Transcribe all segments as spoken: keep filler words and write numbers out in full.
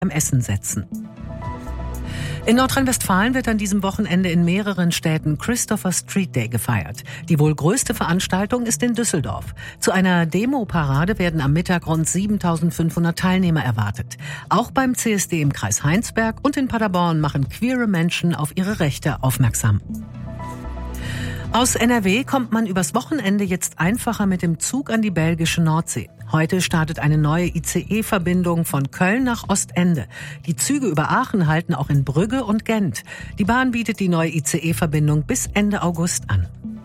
beim Essen setzen. In Nordrhein-Westfalen wird an diesem Wochenende in mehreren Städten Christopher Street Day gefeiert. Die wohl größte Veranstaltung ist in Düsseldorf. Zu einer Demo-Parade werden am Mittag rund siebentausendfünfhundert Teilnehmer erwartet. Auch beim C S D im Kreis Heinsberg und in Paderborn machen queere Menschen auf ihre Rechte aufmerksam. Aus N R W kommt man übers Wochenende jetzt einfacher mit dem Zug an die belgische Nordsee. Heute startet eine neue I C E-Verbindung von Köln nach Ostende. Die Züge über Aachen halten auch in Brügge und Gent. Die Bahn bietet die neue I C E-Verbindung bis Ende August an.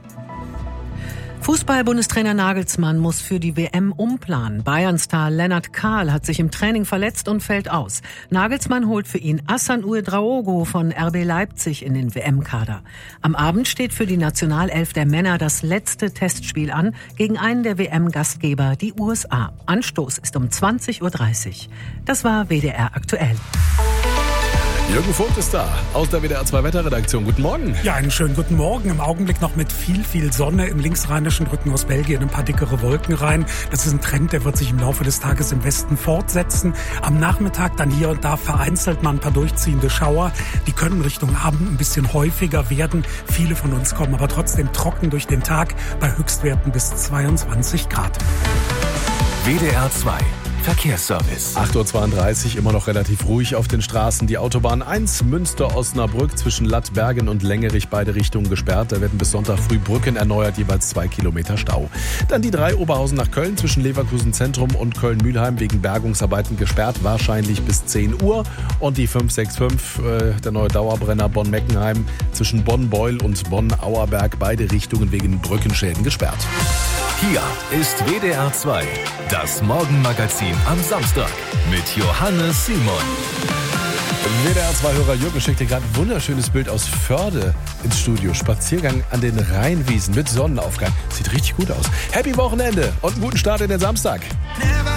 Fußball-Bundestrainer Nagelsmann muss für die W M umplanen. Bayern-Star Lennart Kahl hat sich im Training verletzt und fällt aus. Nagelsmann holt für ihn Hassan Ouedraogo von R B Leipzig in den W M-Kader. Am Abend steht für die Nationalelf der Männer das letzte Testspiel an gegen einen der W M-Gastgeber, die U S A. Anstoß ist um zwanzig Uhr dreißig. Das war W D R aktuell. Jürgen Vogt ist da, aus der W D R zwei Wetterredaktion. Guten Morgen. Ja, einen schönen guten Morgen. Im Augenblick noch mit viel, viel Sonne. Im linksrheinischen rücken aus Belgien ein paar dickere Wolken rein. Das ist ein Trend, der wird sich im Laufe des Tages im Westen fortsetzen. Am Nachmittag dann hier und da vereinzelt mal ein paar durchziehende Schauer. Die können Richtung Abend ein bisschen häufiger werden. Viele von uns kommen aber trotzdem trocken durch den Tag bei Höchstwerten bis zweiundzwanzig Grad. W D R zwei Verkehrsservice. acht Uhr zweiunddreißig, immer noch relativ ruhig auf den Straßen. Die Autobahn eins Münster-Osnabrück zwischen Lattbergen und Längerich, beide Richtungen gesperrt. Da werden bis Sonntag früh Brücken erneuert, jeweils zwei Kilometer Stau. Dann die drei Oberhausen nach Köln zwischen Leverkusen Zentrum und Köln-Mühlheim wegen Bergungsarbeiten gesperrt, wahrscheinlich bis zehn Uhr. Und die fünf sechs fünf, äh, der neue Dauerbrenner Bonn-Meckenheim zwischen Bonn-Beul und Bonn-Auerberg, beide Richtungen wegen Brückenschäden gesperrt. Hier ist W D R zwei, das Morgenmagazin am Samstag mit Johannes Simon. W D R zwei-Hörer Jürgen schickt dir gerade ein wunderschönes Bild aus Förde ins Studio. Spaziergang an den Rheinwiesen mit Sonnenaufgang. Sieht richtig gut aus. Happy Wochenende und einen guten Start in den Samstag. Never